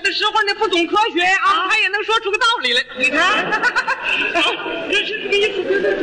的时候，你不懂科学啊，他也能说出个道理来。 你看， 这是这个意思。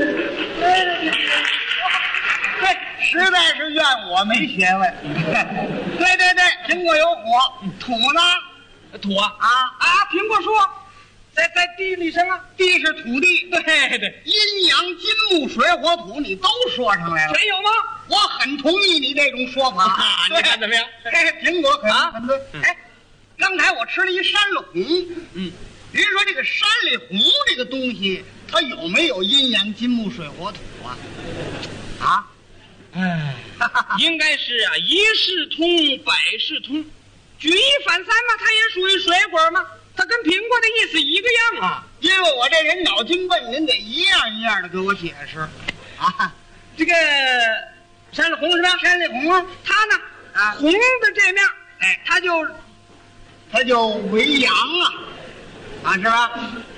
对，实在是怨我没学问。对对对，苹果有火，土呢？ 土啊苹果树在地里上啊， 地是土地， 对对， 阴阳金木水火土，你都说上来了， 全有吗？ 我很同意你这种说法。 你看怎么样？ 苹果很对。 嗯哎，刚才我吃了一山里红，您说这个山里红这个东西，它有没有阴阳金木水火土啊？ 应该是啊，一事通，百事通，举一反三嘛，它也属于水果嘛，它跟苹果的意思一个样啊。 因为我这人脑筋笨，您得一样一样的给我解释啊。 这个山里红是吧？ 山里红啊， 它呢红的这面， 哎， 它就为阳啊，是吧？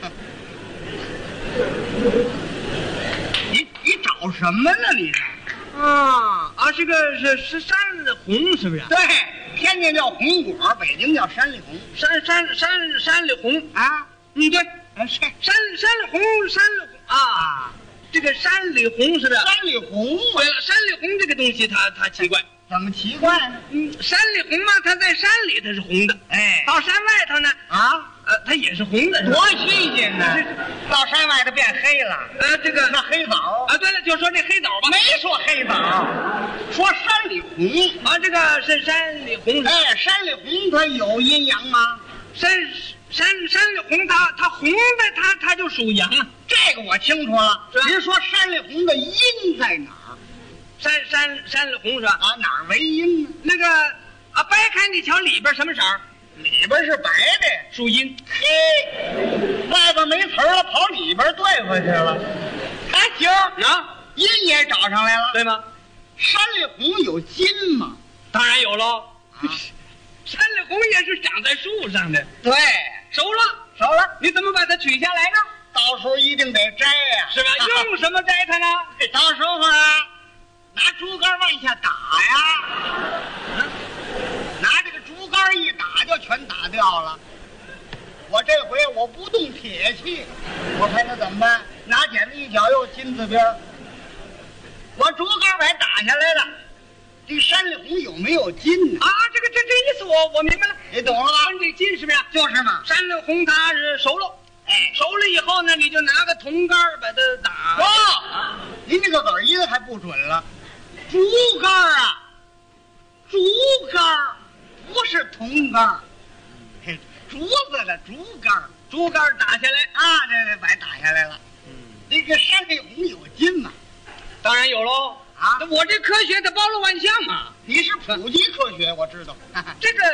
你找什么呢？你这这个是山里红是不是？ 对，天津叫红果，北京叫山里红。 山里红啊， 对， 山里红啊，这个山里红是不是？ 山里红。 对了，山里红这个东西它奇怪。 怎么奇怪呢？ 山里红嘛，它在山里它是红的， 哎， 到山外头呢它也是红的， 多新鲜呢！到山外头变黑了。 这个那黑枣对了，就说这黑枣吧， 没说黑枣，说山里红这个是山里红。 哎，山里红它有阴阳吗？ 山里红它红的它就属阳啊。 这个我清楚了。您说山里红的阴在哪儿？ 山里红是吧？ 哪儿为阴呢？ 那个掰开你瞧里边什么色儿？ 里边是白的， 属阴。 嘿，外边没词儿了，跑里边对付去了。行阴也找上来了， 对吗？ 山里红有金吗？ 当然有喽。山里红也是长在树上的。 对， 熟了，你怎么把它取下来呢？ 到时候一定得摘呀， 是吧？用什么摘它呢？ 到时候拿竹竿往下打呀，拿这个竹竿一打就全打掉了。我这回我不动铁器，我看他怎么办？拿剪子一绞又金字边，我竹竿把它打下来了。这个山里红有没有金呢？ 这意思我明白了， 你懂了吧？ 这金是不是？ 就是嘛。 山里红它是熟了，熟了以后呢，你就拿个铜杆把它打。 您这个耳音还不准了。竹竿竹竿不是铜竿，竹子的竹竿打下来这把打下来了。这个山里红有金吗？ 当然有喽。我这科学它包罗万象嘛。 你是普及科学，我知道。 这个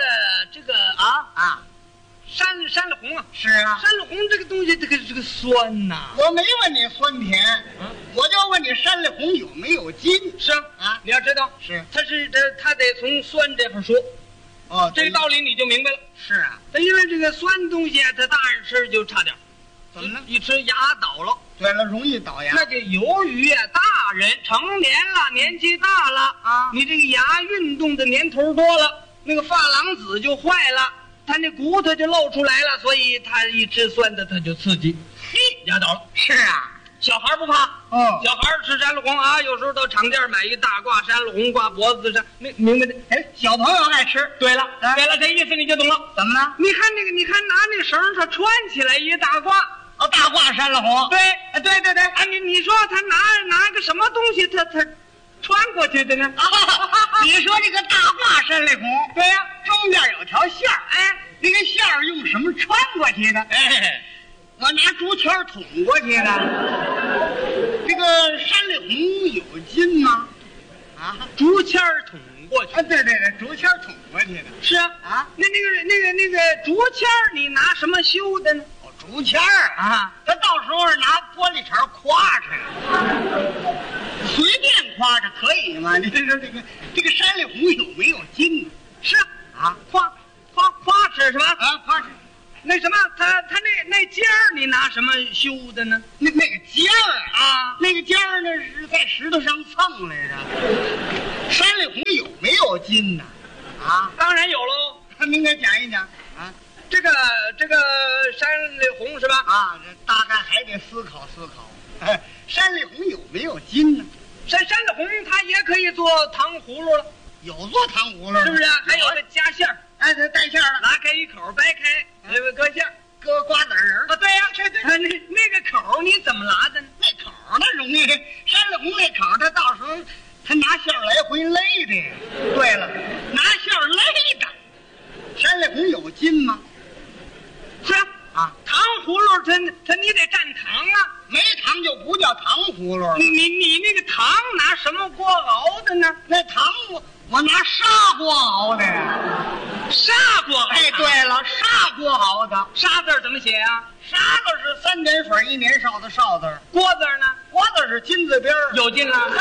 山里红啊， 是啊， 山里红这个东西，这个酸呐。 我没问你酸甜，我就问你山里红有没有金？ 是你要知道， 是它得从酸这块说。这个道理你就明白了。 是啊， 因为这个酸东西它大人吃就差点， 怎么了？ 一吃牙倒了。 对了，容易倒牙。 那就由于大人成年了，年纪大了你这个牙运动的年头多了，那个珐琅质就坏了，他那骨头就露出来了，所以他一吃酸的他就刺激，牙倒了。 是啊， 小孩不怕，小孩吃山里红有时候到厂店买一大挂山里红挂脖子上，明白的？ 小朋友爱吃。 对了，这意思你就懂了。 怎么了？ 你看拿那个绳它穿起来一大挂。 大挂山里红。对。 你说他拿个什么东西他穿过去的呢？ 你说这个大挂山里红， 对呀， 中间有条线儿，那个线儿用什么穿过去的？我拿竹签捅过去的。这个山里红有金吗？ 竹签捅过去。 对，竹签捅过去的。 是啊。那个竹签你拿什么修的呢？ 竹签他到时候拿玻璃碴夸着，随便夸着可以吗？你说这个山里红有没有金呢？ 是夸着是吧？ 夸着。 那什么，他那尖儿你拿什么修的呢？ 那个尖儿那个尖儿那是在石头上蹭来着。山里红有没有金呢？ 当然有喽。 您给讲一讲这这个山里红是吧？ 啊，这大概还得思考思考。山里红有没有金呢？ 山里红它也可以做糖葫芦了， 有做糖葫芦， 是不是？还有个夹馅儿， 哎，它带馅儿了， 拉开一口，掰开，搁馅儿， 搁瓜子仁啊，对呀，那个口你怎么拉的呢？ 那口那容易，山里红那口，它到时候他拿馅儿来回勒的。对了，拿馅儿勒的。山里红有筋吗？ 是啊，糖葫芦它你得蘸糖啊， 没糖就不叫糖葫芦了。 你那个糖拿什么锅熬的呢？ 那糖我拿砂锅熬的呀。 砂锅熬？ 哎，对了，砂锅熬的。 砂字怎么写啊？ 砂字是3点水1年少的少字。 锅字呢？ 锅字是金字边儿。 有劲了。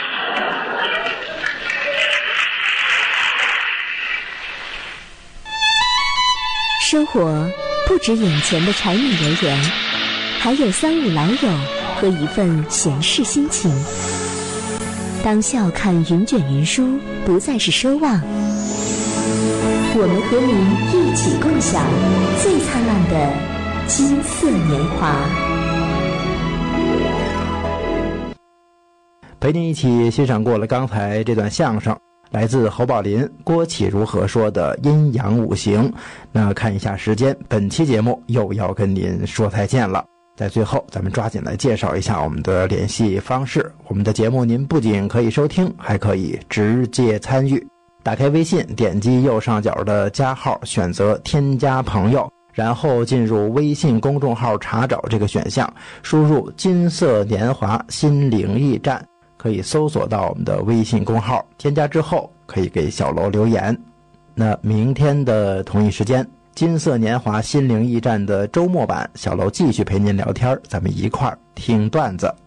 生活不止眼前的柴米油盐，还有三五老友和一份闲适心情。当笑看云卷云舒不再是奢望，我们和您一起共享最灿烂的金色年华。 陪您一起欣赏过了刚才这段相声，来自侯宝林、郭启如何说的阴阳五行。那看一下时间，本期节目又要跟您说再见了。在最后，咱们抓紧来介绍一下我们的联系方式。我们的节目您不仅可以收听，还可以直接参与。打开微信，点击右上角的加号，选择添加朋友，然后进入微信公众号查找这个选项，输入金色年华心灵驿站，可以搜索到我们的微信公号，添加之后可以给小楼留言。那明天的同一时间，金色年华心灵驿站的周末版，小楼继续陪您聊天，咱们一块儿听段子。